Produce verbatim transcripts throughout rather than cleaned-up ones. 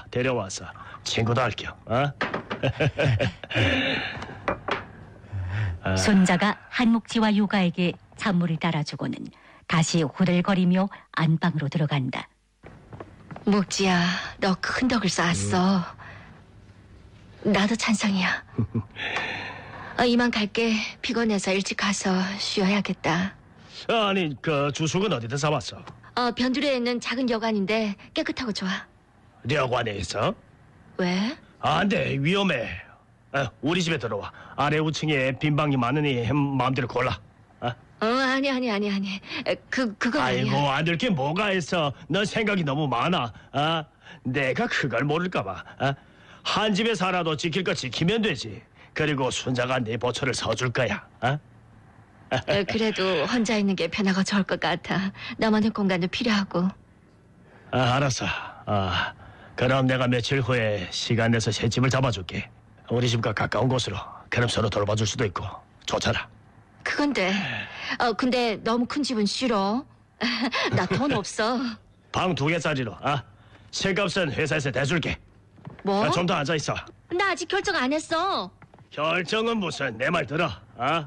데려와서 친구도 할게요. 어? 손자가 한묵지와 유가에게 찬물을 따라주고는 다시 후들거리며 안방으로 들어간다. 묵지야, 너 큰 덕을 쌓았어. 나도 찬성이야. 어, 이만 갈게. 피곤해서 일찍 가서 쉬어야겠다. 아니, 그 주숙은 어디다 사왔어? 어, 변두리에 있는 작은 여관인데 깨끗하고 좋아. 여관에 있어? 왜? 안 돼, 위험해. 어, 우리 집에 들어와. 아래 우층에 빈 방이 많으니 마음대로 골라. 어? 어, 아니 아니 아니 아니. 에, 그 그건 아이고, 아니야. 안 될 게 뭐가 있어. 너 생각이 너무 많아. 어? 내가 그걸 모를까봐. 어? 한 집에 살아도 지킬 거 지키면 되지. 그리고 순자가 네 보초를 서줄 거야. 어? 에, 그래도 혼자 있는 게 편하고 좋을 것 같아. 나만의 공간도 필요하고. 아, 알았어. 아, 그럼 내가 며칠 후에 시간 내서 새 집을 잡아줄게. 우리 집과 가까운 곳으로. 그럼 서로 돌봐줄 수도 있고. 좋잖아. 그건데. 어, 근데 너무 큰 집은 싫어. 나 돈 없어. 방 두 개짜리로. 아, 새값은 회사에서 대줄게. 뭐? 아, 좀 더 앉아 있어. 나 아직 결정 안 했어. 결정은 무슨, 내 말 들어. 아?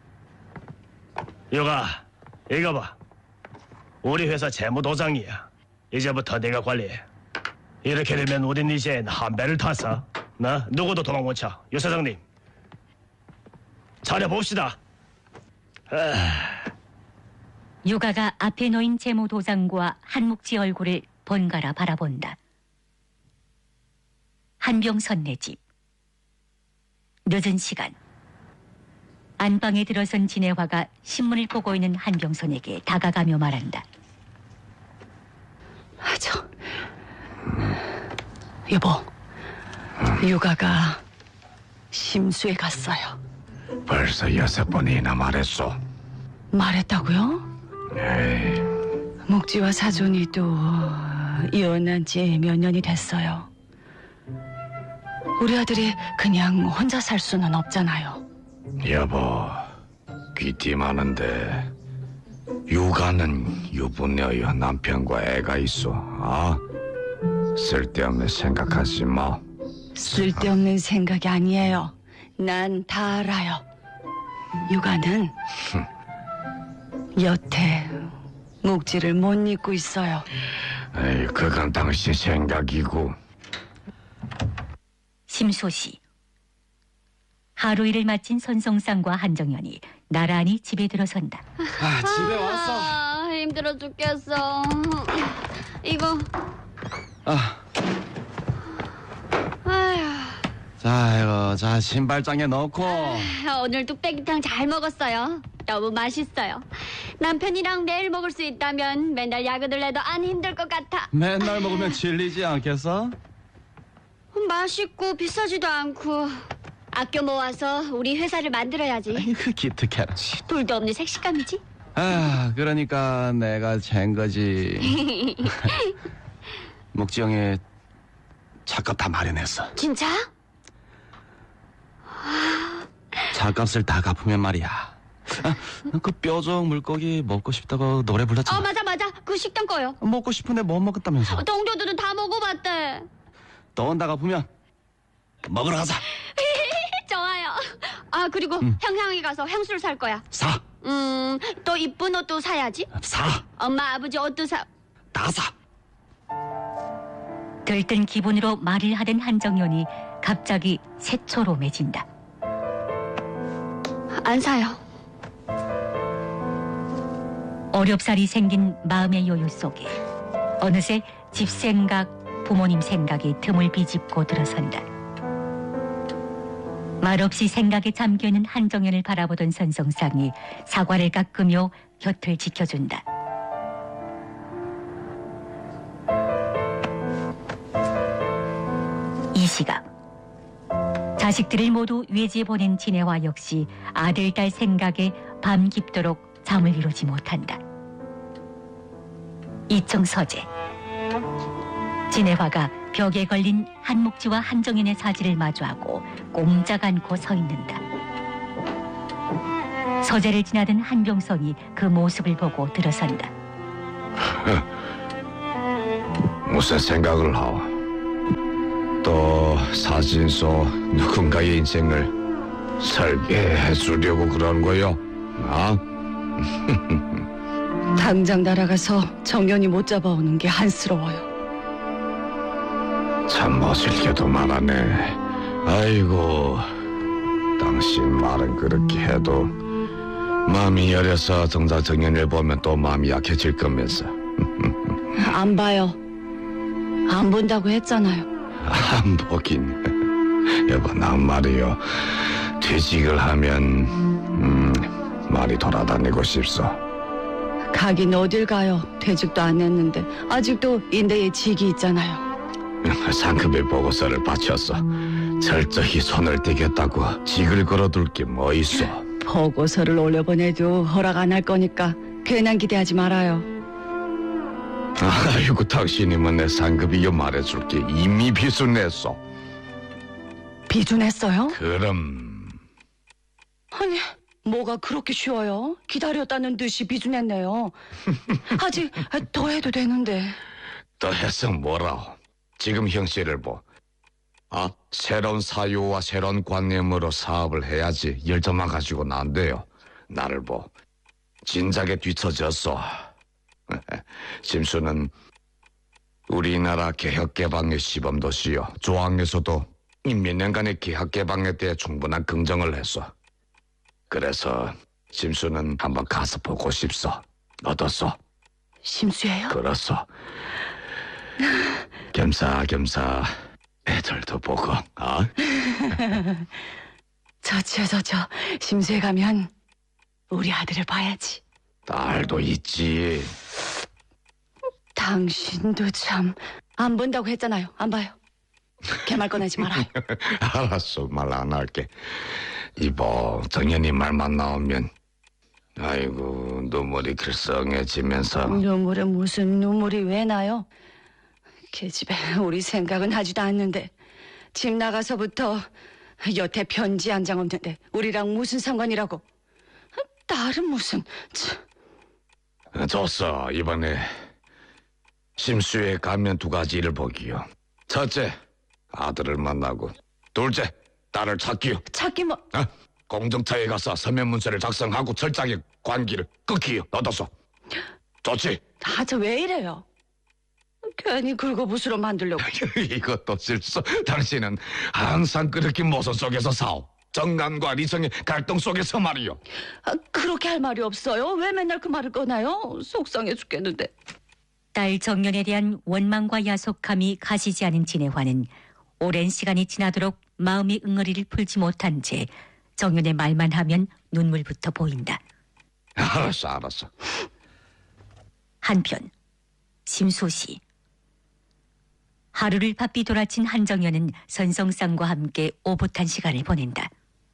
유가, 이거 봐. 우리 회사 재무도장이야. 이제부터 네가 관리해. 이렇게 되면 우린 이젠 한 배를 탔어. 나 누구도 도망 못 쳐. 유 사장님, 차려봅시다. 아... 유가가 앞에 놓인 재무도장과 한묵지 얼굴을 번갈아 바라본다. 한병선네 집. 늦은 시간. 안방에 들어선 진혜화가 신문을 보고 있는 한병선에게 다가가며 말한다. 아, 저... 여보, 유가가 심수에 갔어요. 벌써 여섯 번이나 말했소. 말했다고요? 에이, 묵지와 사돈이 또 이혼한 지 몇 년이 됐어요. 우리 아들이 그냥 혼자 살 수는 없잖아요. 여보, 귀띠 많은데 유가는 유부녀여 남편과 애가 있어. 아, 쓸데없는 생각하지 마. 쓸데없는 생각이 아니에요. 난 다 알아요. 유가는 여태 묵지를 못 잊고 있어요. 에이, 그건 당신 생각이고. 심소시. 하루 일을 마친 손성상과 한정연이 나란히 집에 들어선다. 아, 집에 왔어. 아, 힘들어 죽겠어. 이거. 아, 아휴, 자, 이거 자 신발장에 넣고. 오늘 뚝배기탕 잘 먹었어요. 너무 맛있어요. 남편이랑 매일 먹을 수 있다면 맨날 야근을 해도 안 힘들 것 같아. 맨날 먹으면 질리지 않겠어? 맛있고 비싸지도 않고. 아껴 모아서 우리 회사를 만들어야지. 아이고 기특해라. 둘도 없는 색시감이지. 아, 그러니까 내가 잰 거지. 묵지 형이 차값 다 마련했어. 진짜? 차값을 다 갚으면 말이야. 아, 그 뼈족 물고기 먹고 싶다고 노래 불렀잖아. 어, 맞아 맞아. 그 식당 거요. 먹고 싶은데 못 먹었다면서. 동료들은 다 먹어봤대. 돈 다 갚으면 먹으러 가자. 좋아요. 아, 그리고 음. 향향에 가서 향수를 살 거야. 사. 음, 또 이쁜 옷도 사야지. 사. 엄마, 아버지 옷도 사. 다 사. 들뜬 기분으로 말을 하던 한정연이 갑자기 새초롬해진다. 안 사요. 어렵사리 생긴 마음의 여유 속에 어느새 집 생각, 부모님 생각이 틈을 비집고 들어선다. 말없이 생각에 잠겨있는 한정연을 바라보던 선성상이 사과를 깎으며 곁을 지켜준다. 이 시각 자식들을 모두 외지에 보낸 진혜화 역시 아들, 딸 생각에 밤 깊도록 잠을 이루지 못한다. 이청 서재. 진혜화가 벽에 걸린 한묵지와 한정연의 사진을 마주하고 꼼짝 않고 서 있는다. 서재를 지나던 한병선이 그 모습을 보고 들어선다. 무슨 생각을 하오? 사진 속 누군가의 인생을 설계해 주려고 그런 거요? 아? 당장 날아가서 정연이 못 잡아오는 게 한스러워요. 참 멋있게도 말하네. 아이고, 당신 말은 그렇게 해도 마음이 여려서 정작 정연을 보면 또 마음이 약해질 거면서. 안 봐요. 안 본다고 했잖아요. 안 보긴. 여보, 난 말이요. 퇴직을 하면 음, 말이 돌아다니고 싶소. 가긴 어딜 가요. 퇴직도 안 했는데 아직도 인대에 직이 있잖아요. 상급의 보고서를 바쳤어. 철저히 손을 떼겠다고 직을 걸어둘 게 뭐 있어. 보고서를 올려보내도 허락 안 할 거니까 괜한 기대하지 말아요. 아이고, 당신이면 내 상급이요 말해줄게. 이미 비순했어. 비준했어요? 그럼 아니, 뭐가 그렇게 쉬워요? 기다렸다는 듯이 비준했네요. 아직 더 해도 되는데. 또 해서 뭐라. 지금 형씨를 보. 아, 새로운 사유와 새로운 관념으로 사업을 해야지. 열정만 가지고는 안 돼요. 나를 보. 진작에 뒤처졌어. 심수는 우리나라 개혁개방의 시범도시요. 조항에서도 몇 년간의 개혁개방에 대해 충분한 긍정을 했어. 그래서 심수는 한번 가서 보고 싶소. 어떻소? 심수예요? 그렇소. 겸사겸사 애들도 보고. 어? 저저 저 저 심수에 가면 우리 아들을 봐야지. 딸도 있지. 당신도 참 안 본다고 했잖아요. 안 봐요. 개말 꺼내지 말아요. 알았어, 말 안 할게. 이보, 정연이 말만 나오면 아이고 눈물이 글썽해지면서. 눈물에 무슨 눈물이 왜 나요? 계집애 우리 생각은 하지도 않는데 집 나가서부터 여태 편지 한 장 없는데 우리랑 무슨 상관이라고. 딸은 무슨 참. 좋소. 이번에 심수에 가면 두 가지 일을 보기요. 첫째, 아들을 만나고. 둘째, 딸을 찾기요. 찾기 뭐. 어? 공정처에 가서 서면 문서를 작성하고 철장의 관기를 끊기요. 어떻소? 좋지? 아, 저 왜 이래요? 괜히 긁어부스러 만들려고. 이것도 실수. 당신은 항상 그렇게 모선 속에서 사오. 정남과 리성의 갈등 속에서 말이요. 아, 그렇게 할 말이 없어요. 왜 맨날 그 말을 꺼나요? 속상해 죽겠는데. 딸 정연에 대한 원망과 야속함이 가시지 않은 진혜화는 오랜 시간이 지나도록 마음의 응어리를 풀지 못한 채 정연의 말만 하면 눈물부터 보인다. 알았어, 알았어. 한편 심수시. 하루를 바삐 돌아친 한정연은 선성쌍과 함께 오붓한 시간을 보낸다.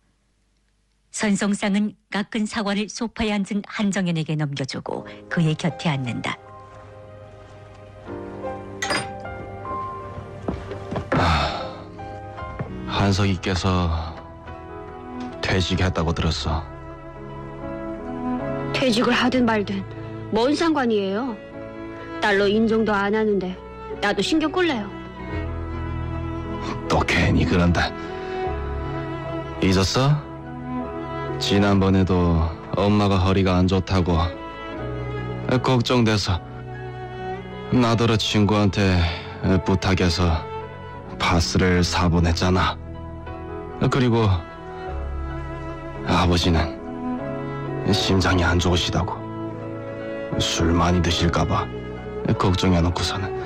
선성쌍은 깎은 사과를 소파에 앉은 한정연에게 넘겨주고 그의 곁에 앉는다. 한석이께서 퇴직했다고 들었어. 퇴직을 하든 말든 뭔 상관이에요? 딸로 인정도 안 하는데 나도 신경 끌래요. 또 괜히 그런다. 잊었어? 지난번에도 엄마가 허리가 안 좋다고 걱정돼서 나더러 친구한테 부탁해서 파스를 사보냈잖아. 그리고 아버지는 심장이 안 좋으시다고 술 많이 드실까봐 걱정해놓고서는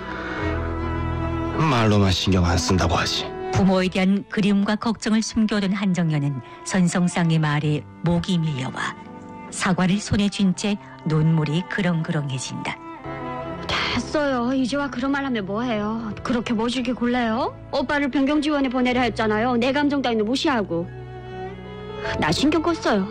말로만 신경 안 쓴다고 하지. 부모에 대한 그리움과 걱정을 숨겨둔 한정연은 선성쌍의 말에 목이 밀려와 사과를 손에 쥔 채 눈물이 그렁그렁해진다. 됐어요. 이제와 그런 말 하면 뭐해요. 그렇게 모질게 굴래요? 오빠를 변경 지원에 보내려 했잖아요. 내 감정 따위는 무시하고. 나 신경 껐어요.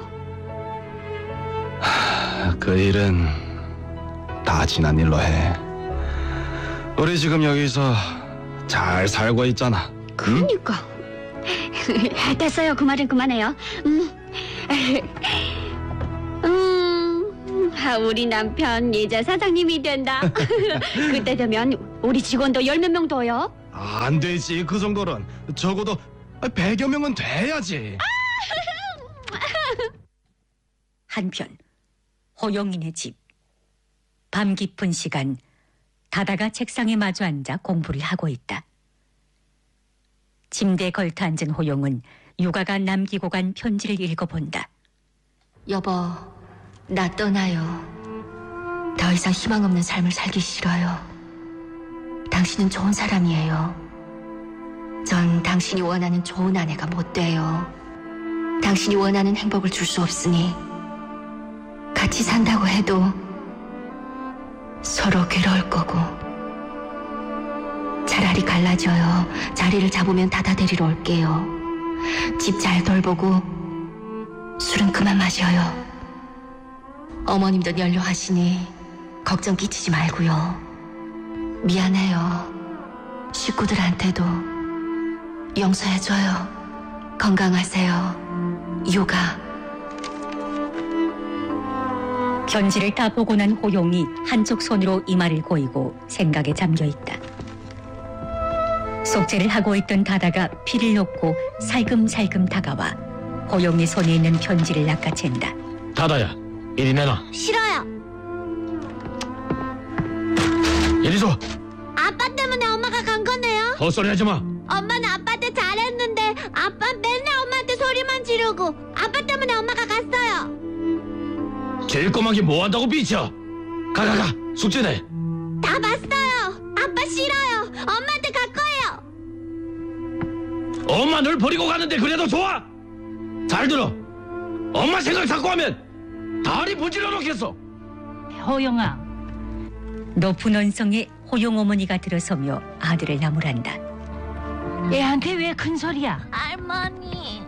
그 일은 다 지난 일로 해. 우리 지금 여기서 잘 살고 있잖아. 그러니까. 됐어요. 그 말은 그만해요. 음. 음. 아, 우리 남편 이제 사장님이 된다. 그때 되면 우리 직원도 열 몇 명 더요. 안 되지. 그 정도는 적어도 백여 명은 돼야지. 한편 호용인의 집. 밤 깊은 시간 다다가 책상에 마주 앉아 공부를 하고 있다. 침대에 걸터 앉은 호용은 유가가 남기고 간 편지를 읽어본다. 여보, 나 떠나요. 더 이상 희망 없는 삶을 살기 싫어요. 당신은 좋은 사람이에요. 전 당신이 원하는 좋은 아내가 못 돼요. 당신이 원하는 행복을 줄 수 없으니 같이 산다고 해도 서로 괴로울 거고 차라리 갈라져요. 자리를 잡으면 다다 데리러 올게요. 집 잘 돌보고 술은 그만 마셔요. 어머님도 연로하시니 걱정 끼치지 말고요. 미안해요. 식구들한테도 용서해줘요. 건강하세요. 유가. 편지를 다 보고 난 호용이 한쪽 손으로 이마를 고이고 생각에 잠겨있다. 속죄를 하고 있던 다다가 피를 놓고 살금살금 다가와 호용이 손에 있는 편지를 낚아챈다. 다다야, 이리 내놔. 싫어요. 이리 줘. 아빠 때문에 엄마가 간 거네요. 헛소리 하지 마. 엄마는 아빠한테 잘했는데 아빠 맨날 엄마한테 소리만 지르고 아빠 때문에 엄마가 갔어요. 제일 꼬막이 뭐 한다고 비쳐? 가, 가, 가. 숙제 내. 다 봤어요. 아빠 싫어요. 엄마한테 갈 거예요. 엄마 널 버리고 가는데 그래도 좋아? 잘 들어. 엄마 생각 자꾸 하면 다리 부질러 놓겠어. 호용아. 높은 언성에 호용 어머니가 들어서며 아들을 나무란다. 애한테 왜 큰 소리야? 할머니.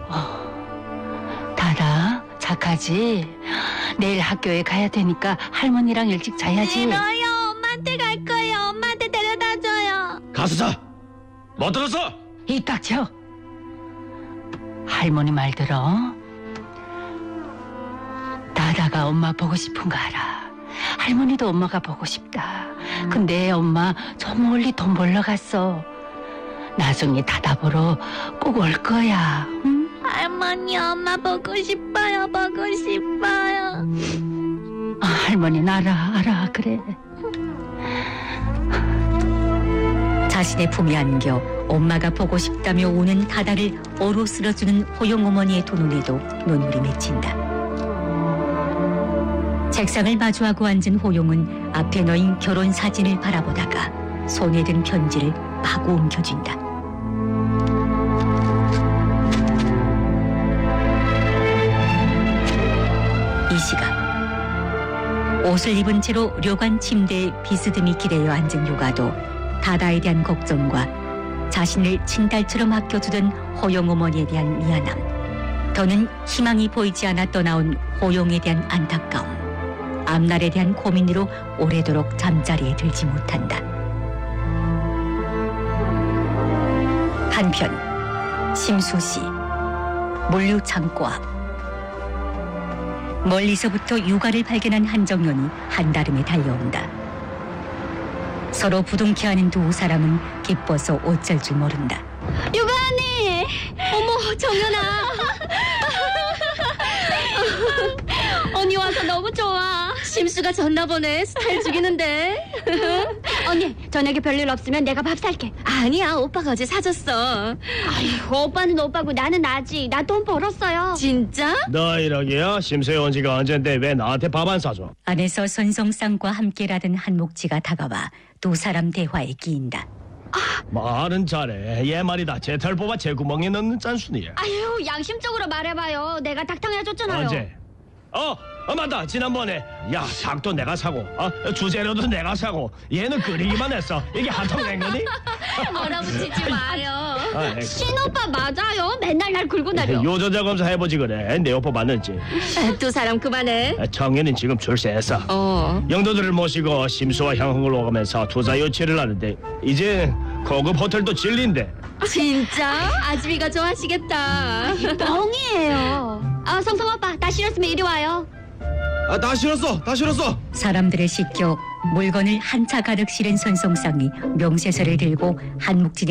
다다, 착하지? 내일 학교에 가야 되니까 할머니랑 일찍 자야지. 싫어요. 엄마한테 갈 거예요. 엄마한테 데려다 줘요. 가서 자. 못 들었어? 입 닥쳐. 할머니 말 들어. 다다가 엄마 보고 싶은 거 알아. 할머니도 엄마가 보고 싶다. 근데 엄마 저 멀리 돈 벌러 갔어. 나중에 다다 보러 꼭 올 거야. 응? 할머니 엄마 보고 싶어요. 보고 싶어요. 아, 할머니는 알아, 알아, 그래. 자신의 품에 안겨 엄마가 보고 싶다며 우는 다다를 오로 쓸어주는 호용 어머니의 두 눈에도 눈물이 맺힌다. 책상을 마주하고 앉은 호용은 앞에 놓인 결혼 사진을 바라보다가 손에 든 편지를 마구 옮겨준다. 이 시각 옷을 입은 채로 료관 침대에 비스듬히 기대어 앉은 유가도 다다에 대한 걱정과 자신을 친딸처럼 아껴주던 호용 어머니에 대한 미안함, 더는 희망이 보이지 않아 떠나온 호용에 대한 안타까움, 앞날에 대한 고민으로 오래도록 잠자리에 들지 못한다. 한편 심수시 물류 창고 앞. 멀리서부터 유가를 발견한 한정연이 한다름에 달려온다. 서로 부둥켜하는 두 사람은 기뻐서 어쩔 줄 모른다. 유가 언니. 어머 정연아. 언니 와서 너무 좋아. 심수가 졌나 보네. 스타일 죽이는데. 언니 저녁에 별일 없으면 내가 밥 살게. 아니야 오빠가 어제 사줬어. 아이고 오빠는 오빠고 나는 나지. 나 돈 벌었어요. 진짜? 너 이러기야? 심수의 언지가 언젠데 왜 나한테 밥 안 사줘? 안에서 선성쌍과 함께라던 한목지가 다가와 두 사람 대화에 끼인다. 말은 잘해. 얘 말이다. 제 털 뽑아 제 구멍에 넣는 짠순이야. 아유 양심적으로 말해봐요. 내가 닭탕 해줬잖아요. 언제? 어, 어 맞다. 지난번에 야 닭도 내가 사고, 어 주재료도 내가 사고, 얘는 끓이기만 했어. 이게 한통 낸 거니? 몰아붙이지 마요. 아이, 신오빠 맞아요. 맨날 날 굴고 다녀. 유전자 검사 해보지 그래. 내 오빠 맞는지. 두 사람 그만해. 청년은 지금 출세했어. 어. 영도들을 모시고 심수와 향흥을 오가면서 투자 유치를 하는데 이제 고급 호텔도 진린데. 진짜? 아즈미가 좋아하시겠다. 뻥이에요. 아 성성 오빠 나 싫었으면 이리 와요. 아, 다 싫었어, 다 싫었어. 사람들을 씻겨 물건을 한 차 가득 실은 손송상이 명세서를 들고 한묵진의